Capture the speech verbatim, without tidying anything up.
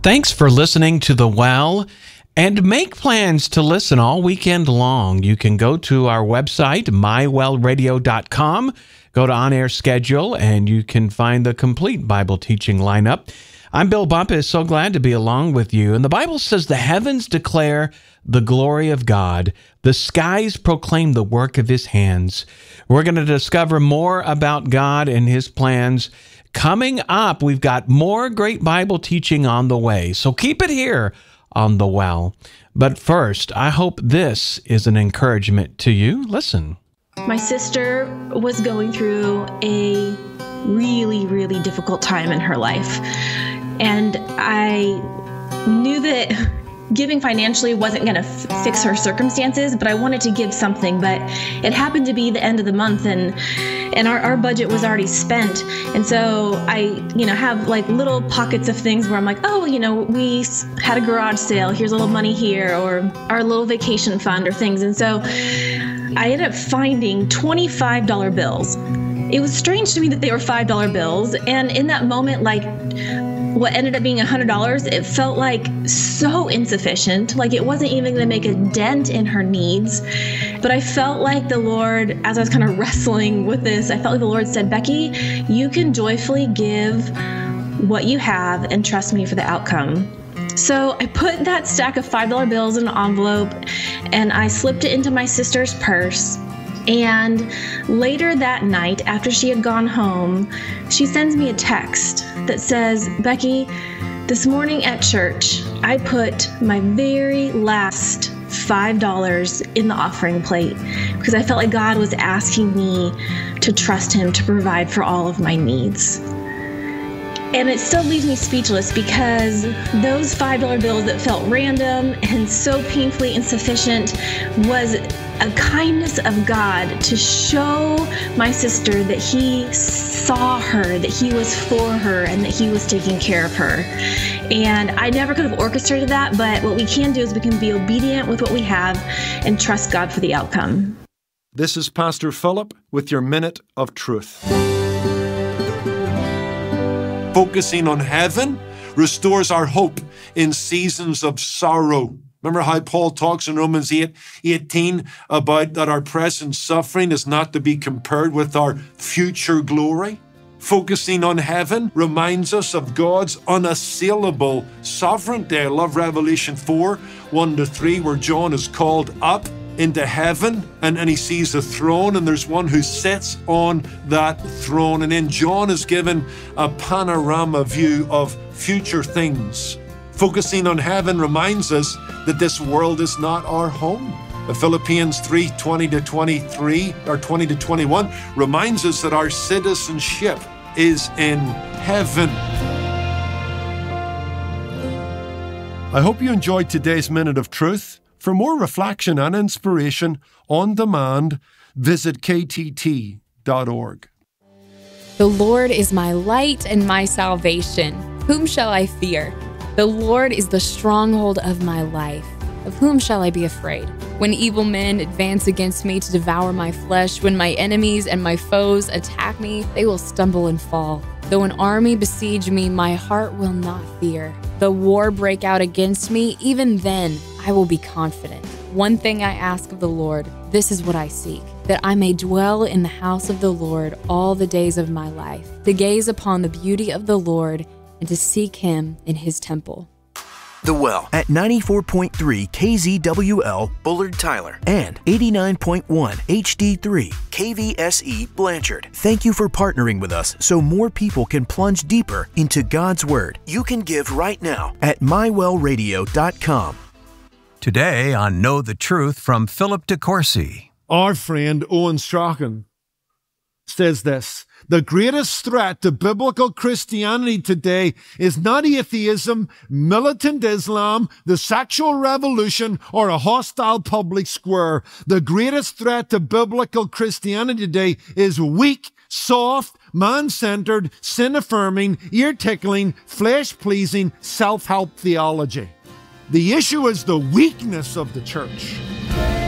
Thanks for listening to The Well, and make plans to listen all weekend long. You can go to our website, my well radio dot com, go to On-Air Schedule, and you can find the complete Bible teaching lineup. I'm Bill Bumpus, so glad to be along with you. And the Bible says the heavens declare the glory of God. The skies proclaim the work of his hands. We're going to discover more about God and his plans. Coming up, we've got more great Bible teaching on the way. So keep it here on The Well. But first, I hope this is an encouragement to you. Listen. My sister was going through a really, really difficult time in her life. And I knew that giving financially wasn't going to f- fix her circumstances, but I wanted to give something. But it happened to be the end of the month, and and our, our budget was already spent. And so I, you know, have like little pockets of things where I'm like, oh, you know, we had a garage sale. Here's a little money here, or our little vacation fund or things. And so I ended up finding twenty-five dollar bills. It was strange to me that they were five dollar bills. And in that moment, like, what ended up being one hundred dollars, it felt like so insufficient. Like it wasn't even going to make a dent in her needs. But I felt like the Lord, as I was kind of wrestling with this, I felt like the Lord said, Becky, you can joyfully give what you have and trust me for the outcome. So I put that stack of five dollar bills in an envelope and I slipped it into my sister's purse. And later that night, after she had gone home, she sends me a text that says, Becky, this morning at church, I put my very last five dollars in the offering plate because I felt like God was asking me to trust him to provide for all of my needs. And it still leaves me speechless because those five dollar bills that felt random and so painfully insufficient was a kindness of God to show my sister that he saw her, that he was for her, and that he was taking care of her. And I never could have orchestrated that, but what we can do is we can be obedient with what we have and trust God for the outcome. This is Pastor Philip with your Minute of Truth. Focusing on heaven restores our hope in seasons of sorrow. Remember how Paul talks in Romans eight eighteen about that our present suffering is not to be compared with our future glory? Focusing on heaven reminds us of God's unassailable sovereignty. I love Revelation four, one to three, where John is called up into heaven and, and he sees a throne and there's one who sits on that throne. And then John is given a panorama view of future things. Focusing on heaven reminds us that this world is not our home. Philippians three twenty to twenty-three or twenty to twenty-one reminds us that our citizenship is in heaven. I hope you enjoyed today's Minute of Truth. For more reflection and inspiration on demand, visit k t t dot org. The Lord is my light and my salvation. Whom shall I fear? The Lord is the stronghold of my life. Of whom shall I be afraid? When evil men advance against me to devour my flesh, when my enemies and my foes attack me, they will stumble and fall. Though an army besiege me, my heart will not fear. Though war break out against me, even then I will be confident. One thing I ask of the Lord, this is what I seek, that I may dwell in the house of the Lord all the days of my life, to gaze upon the beauty of the Lord and to seek him in his temple. The Well at ninety-four point three K Z W L Bullard Tyler and eighty-nine point one H D three K V S E Blanchard. Thank you for partnering with us so more people can plunge deeper into God's Word. You can give right now at my well radio dot com. Today on Know the Truth from Philip DeCourcy. Our friend Owen Strachan says this: the greatest threat to biblical Christianity today is not atheism, militant Islam, the sexual revolution, or a hostile public square. The greatest threat to biblical Christianity today is weak, soft, man-centered, sin-affirming, ear-tickling, flesh-pleasing, self-help theology. The issue is the weakness of the church.